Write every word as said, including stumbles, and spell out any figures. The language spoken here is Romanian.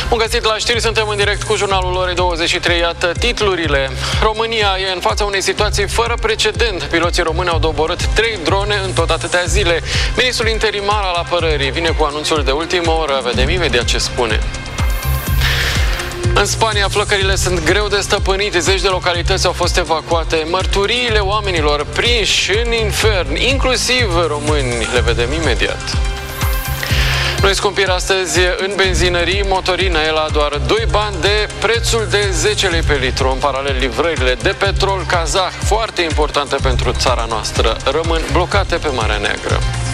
Bun găsit la știri, suntem în direct cu jurnalul orei douăzeci și trei. Iată titlurile. România e în fața unei situații fără precedent. Piloții români au doborât trei drone în tot atâtea zile. Ministrul interimar al apărării vine cu anunțul de ultimă oră. Vedem imediat ce spune. În Spania, flăcările sunt greu de stăpânit, zeci de localități au fost evacuate. Mărturiile oamenilor prinși în infern, inclusiv români, le vedem imediat. Noi scumpiri astăzi în benzinării, motorina e la doar doi bani de prețul de zece lei pe litru. În paralel, livrările de petrol kazah, foarte importante pentru țara noastră, rămân blocate pe Marea Neagră.